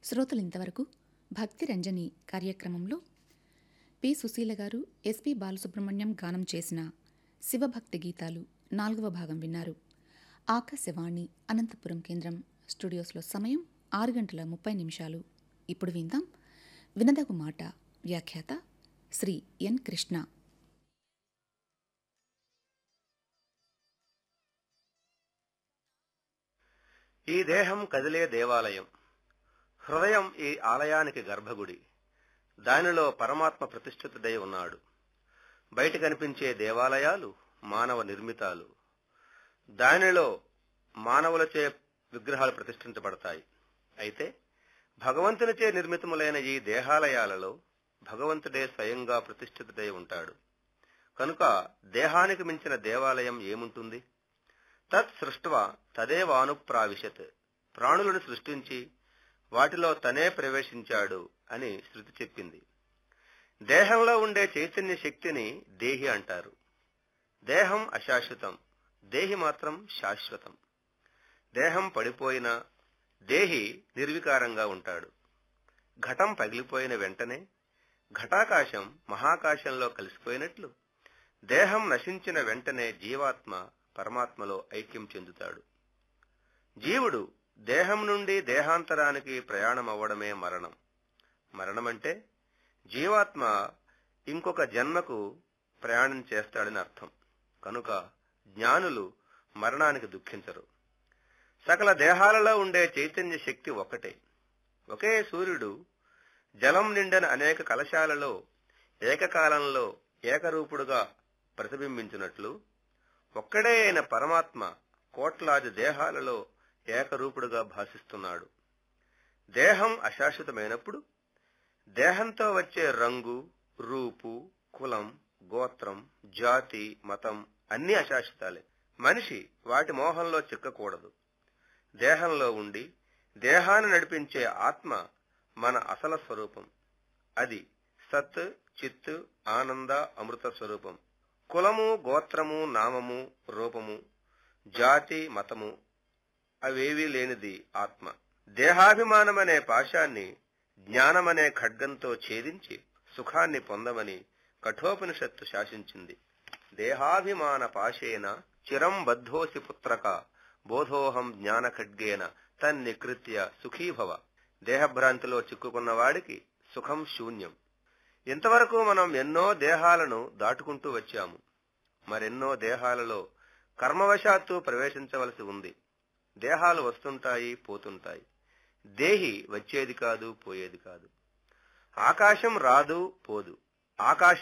శ్రోతలు ఇంతవరకు భక్తి రంజని కార్యక్రమంలో పి సుశీల గారు, ఎస్పి బాలసుబ్రహ్మణ్యం గానం చేసిన శివభక్తి గీతాలు 4వ భాగం విన్నారు. ఆకాశవాణి అనంతపురం కేంద్రం స్టూడియోస్లో సమయం 6:30. ఇప్పుడు విందాం వినదగు మాట. వ్యాఖ్యాత శ్రీ ఎన్ కృష్ణ. ఈ దేహం కదిలే దేవాలయం. హృదయం ఈ ఆలయానికి గర్భగుడి. దానిలో పరమాత్మ ప్రతిష్ఠితుడై ఉన్నాడు. బయట కనిపించే దేవాలయాలు మానవ నిర్మితాలు. దానిలో మానవులచే విగ్రహాలు ప్రతిష్ఠించబడతాయి. అయితే భగవంతునిచే నిర్మితములైన ఈ దేహాలయాలలో భగవంతుడే స్వయంగా ప్రతిష్ఠితుడై ఉంటాడు. కనుక దేహానికి మించిన దేవాలయం ఏముంటుంది? తత్ సృష్ట్వా తదేవానుప్రావిశత్. ప్రాణులను సృష్టించి వాటిలో తనే ప్రవేశించాడు అని శృతి చెప్పింది. దేహంలో ఉండే చైతన్య శక్తిని దేహి అంటారు. దేహం అశాశ్వతం, దేహి మాత్రం శాశ్వతం. దేహం పడిపోయినా దేహి నిర్వికారంగా ఉంటాడు. ఘటం పగిలిపోయిన వెంటనే ఘటాకాశం మహాకాశంలో కలిసిపోయినట్లు దేహం నశించిన వెంటనే జీవాత్మ పరమాత్మలో ఐక్యం చెందుతాడు. జీవుడు దేహం నుండి దేహాంతరానికి ప్రయాణమవ్వడమే మరణం. మరణమంటే జీవాత్మ ఇంకొక జన్మకు ప్రయాణం చేస్తాడని అర్థం. కనుక జ్ఞానులు మరణానికి దుఃఖించరు. సకల దేహాలలో ఉండే చైతన్య శక్తి ఒకటే. ఒకే సూర్యుడు జలం నిండిన అనేక కలశాలలో ఏకకాలంలో ఏకరూపుడుగా ప్రతిబింబించినట్లు ఒక్కడే అయిన పరమాత్మ కోట్లాది దేహాలలో ఏకరూపుడుగా భాసిస్తున్నాడు. దేహం అశాశ్వతమైనప్పుడు దేహంతో వచ్చే రంగు, రూపు, కులం, గోత్రం, జాతి, మతం అన్నీ అశాశ్వతాలే. మనిషి వాటి మోహంలో చిక్కకూడదు. దేహంలో ఉండి దేహాన్ని నడిపించే ఆత్మ మన అసలు స్వరూపం. అది సత్, చిత్, ఆనంద, అమృత స్వరూపం. కులము, గోత్రము, నామము, రూపము, జాతి, మతము అవేవీ లేనిది ఆత్మ. దేహాభిమానమనే పాశాన్ని జ్ఞానమనే ఖడ్గంతో ఛేదించి సుఖాన్ని పొందమని కఠోపనిషత్తు శాసించింది. దేహాభిమాన పాశేన చిరం బద్ధోసి పుత్రక బోధోహం జ్ఞాన ఖడ్గేన తన్నికృత్య సుఖీభవ. దేహభ్రాంతిలో చిక్కుకున్నవాడికి సుఖం శూన్యం. ఇంతవరకు మనం ఎన్నో దేహాలను దాటుకుంటూ వచ్చాము. మరెన్నో దేహాలలో కర్మవశాత్తు ప్రవేశించవలసి ఉంది. దేహాలు వస్తుంటాయి, పోతుంటాయి. దేహి వచ్చేది కాదు, పోయేది కాదు. ఆకాశం రాదు, పోదు. ఆకాశం